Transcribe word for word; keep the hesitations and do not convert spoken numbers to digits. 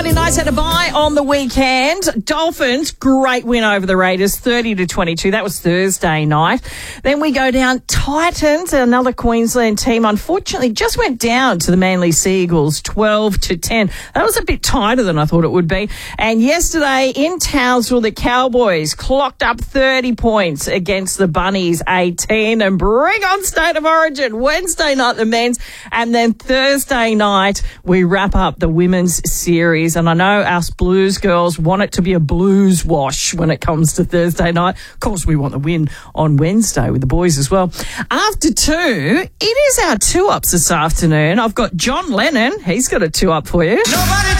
Friday nights had a bye on the weekend. Dolphins, great win over the Raiders, thirty to twenty-two. That was Thursday night. Then we go down Titans, another Queensland team, unfortunately just went down to the Manly Seagulls, twelve to ten. That was a bit tighter than I thought it would be. And yesterday in Townsville, the Cowboys clocked up thirty points against the Bunnies, eighteen. And bring on State of Origin. Wednesday night, the men's. And then Thursday night, we wrap up the women's series. And I know us Blues girls want it to be a Blues wash when it comes to Thursday night. Of course, we want the win on Wednesday with the boys as well. After two, it is our two-ups this afternoon. I've got John Lennon. He's got a two-up for you. Nobody